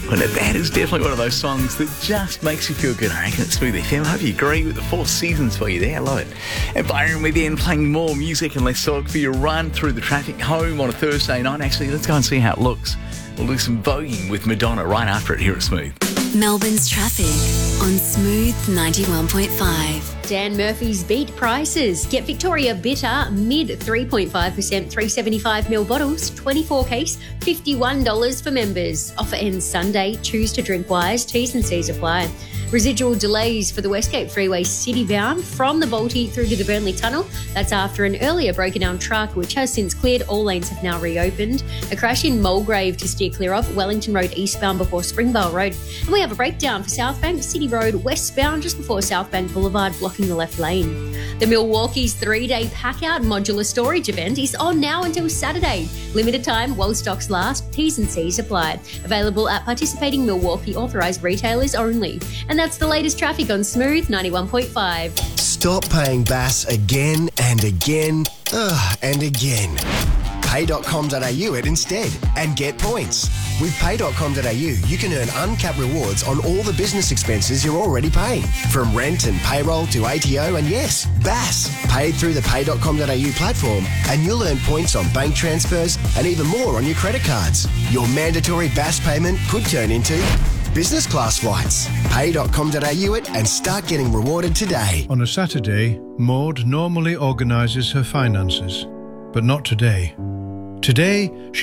Well, now that is definitely one of those songs that just makes you feel good. I reckon it's Smooth FM. I hope you agree with the 4 seasons for you there. I love it. And Byron, we're then playing more music and less talk for your run through the traffic home on a Thursday night. Actually, let's go and see how it looks. We'll do some voguing with Madonna right after it here at Smooth. Melbourne's traffic on Smooth 91.5. Dan Murphy's beat prices. Get Victoria Bitter mid 3.5%, 375ml bottles, 24 case, $51 for members. Offer ends Sunday. Choose to drink wise. T's and C's apply. Residual delays for the Westgate Freeway city-bound from the Balti through to the Burnley Tunnel. That's after an earlier broken-down truck, which has since cleared. All lanes have now reopened. A crash in Mulgrave to steer clear of. Wellington Road eastbound before Springvale Road. And we have a breakdown for Southbank City Road westbound just before Southbank Boulevard, blocking the left lane. The Milwaukee's 3-day pack-out modular storage event is on now until Saturday. Limited time while stocks last. T's and C's apply. Available at participating Milwaukee authorised retailers only. And that's the latest traffic on Smooth 91.5. Stop paying Bass again and again and again. Pay.com.au it instead and get points. With Pay.com.au, you can earn uncapped rewards on all the business expenses you're already paying. From rent and payroll to ATO and yes, Bass. Paid through the Pay.com.au platform and you'll earn points on bank transfers and even more on your credit cards. Your mandatory Bass payment could turn into business class flights. Pay.com.au it and start getting rewarded today. On a Saturday, Maud normally organises her finances, but not today. Today,